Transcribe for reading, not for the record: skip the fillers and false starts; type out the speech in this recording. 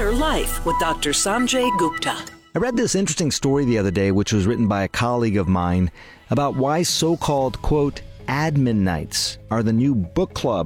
Better Life with Dr. Sanjay Gupta. I read this interesting story the other day, which was written by a colleague of mine, about why so-called, quote, admin nights are the new book club